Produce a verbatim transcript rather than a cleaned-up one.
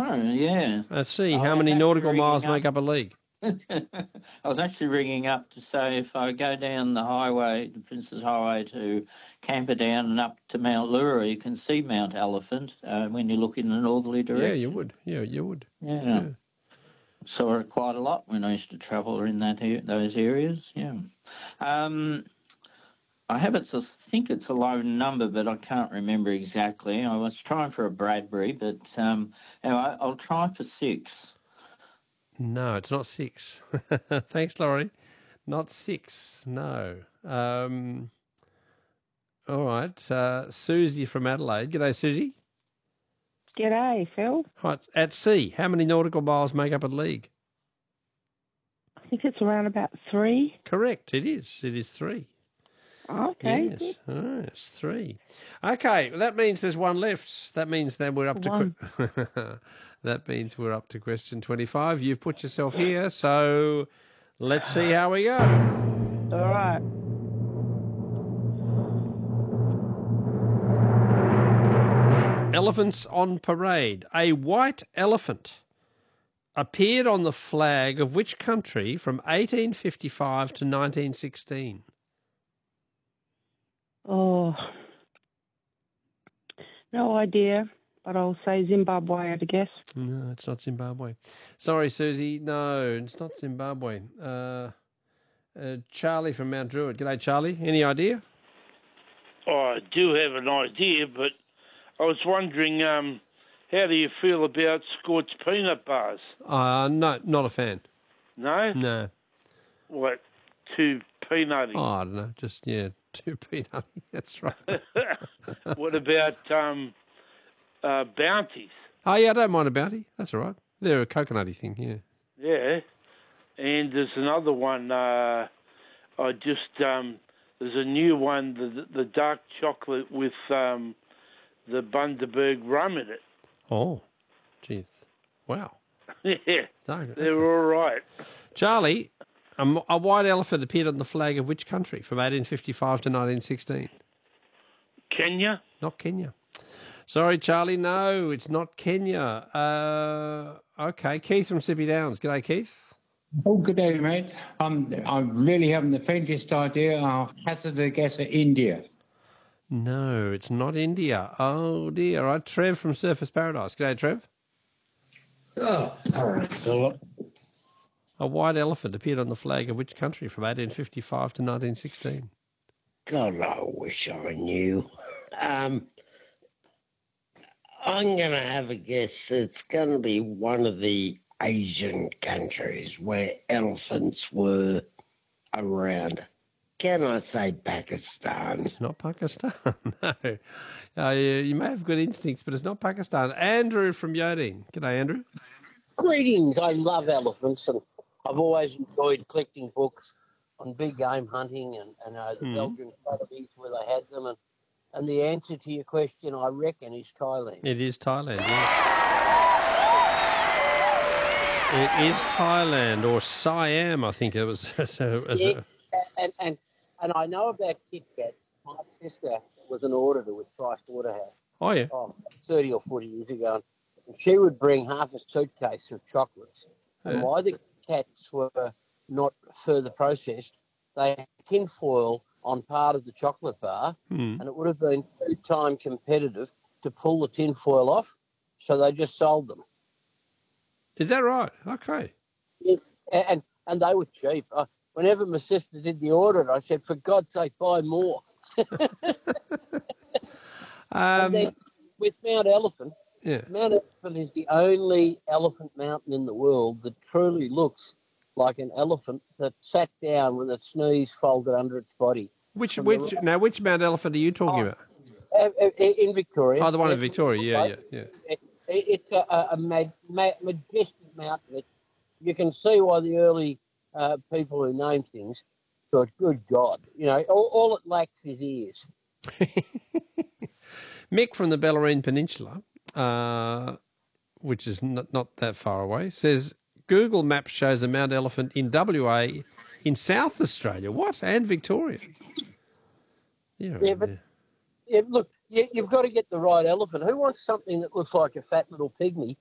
Oh, yeah. At sea, I how was many actually nautical ringing miles up- make up a league? I was actually ringing up to say if I go down the highway, the Princes Highway to Camperdown and up to Mount Lura, you can see Mount Elephant uh, when you look in the northerly direction. Yeah, you would. Yeah, you would. Yeah. Yeah. Saw it quite a lot when I used to travel in that a- those areas. Yeah. Um, I have it. I think it's a low number, but I can't remember exactly. I was trying for a Bradbury, but um, anyway, I'll try for six. No, it's not six. Thanks, Laurie. Not six, no. Um, all right. Uh, Susie from Adelaide. G'day, Susie. G'day, Phil. Right. At sea, how many nautical miles make up a league? I think it's around about three. Correct, it is. It is three. Okay. Yes, oh, it's three. Okay, well, that means there's one left. That means that we're up to... One. Que- that means we're up to question twenty-five. You've put yourself here, so let's see how we go. All right. Elephants on parade. A white elephant appeared on the flag of which country from eighteen fifty-five to nineteen sixteen? Oh, no idea, but I'll say Zimbabwe, I'd guess. No, it's not Zimbabwe. Sorry, Susie. No, it's not Zimbabwe. Uh, uh, Charlie from Mount Druitt. G'day, Charlie. Any idea? Oh, I do have an idea, but I was wondering, um, how do you feel about Scorched peanut bars? Uh, no, not a fan. No? No. What, too peanutty? Oh, I don't know. Just, yeah, too peanutty. That's right. What about um, uh, bounties? Oh, yeah, I don't mind a bounty. That's all right. They're a coconutty thing, yeah. Yeah. And there's another one, uh, I just, um, there's a new one, the, the dark chocolate with um, the Bundaberg rum in it. Oh, geez. Wow. Yeah, No, they're all right. Charlie, a, m- a white elephant appeared on the flag of which country from eighteen fifty-five to nineteen sixteen? Kenya? Not Kenya. Sorry, Charlie. No, it's not Kenya. Uh, okay, Keith from Sippy Downs. G'day, Keith. Oh, good day, mate. Um, I really haven't the faintest idea. I'll hazard a guess at India. No, it's not India. Oh, dear. All right, Trev from Surfers Paradise. G'day, Trev. Oh, all right, Philip. A white elephant appeared on the flag of which country from eighteen fifty-five to nineteen sixteen? God, I wish I knew. Um, I'm going to have a guess. It's going to be one of the Asian countries where elephants were around. Can I say Pakistan? It's not Pakistan, no. Uh, you, you may have good instincts, but it's not Pakistan. Andrew from Yodine. G'day, Andrew. Greetings. I love elephants, and I've always enjoyed collecting books on big game hunting and, and uh, the Hmm. Belgian academies where they had them. And, and the answer to your question, I reckon, is Thailand. It is Thailand, yes. It is Thailand, or Siam, I think it was. as a, as Yeah, a, and, and, and I know about Kit Kats. My sister was an auditor with Price Waterhouse. oh, yeah. Oh, thirty or forty years ago. And she would bring half a suitcase of chocolates. And Yeah. why the cats were not further processed, they had tinfoil on part of the chocolate bar, Hmm. and it would have been two-time competitive to pull the tinfoil off, so they just sold them. Is that right? Okay. Yeah, and and they were cheap. Uh, whenever my sister did the audit, I said, for God's sake, buy more. Um, And then with Mount Elephant, yeah. Mount Elephant is the only elephant mountain in the world that truly looks like an elephant that sat down with its knees folded under its body. Which, From which, the- now, which Mount Elephant are you talking about? Uh, uh, in Victoria. Oh, the one in Victoria, yeah, yeah, yeah. It, it's a, a, a mag, ma, majestic mountain. It, you can see why the early uh, people who named things thought, good God, you know, all, all it lacks is ears. Mick from the Bellarine Peninsula, uh, which is not, not that far away, says Google Maps shows a Mount Elephant in W A in South Australia. What? And Victoria. Yeah, Yeah, but yeah, look, you, you've got to get the right elephant. Who wants something that looks like a fat little pygmy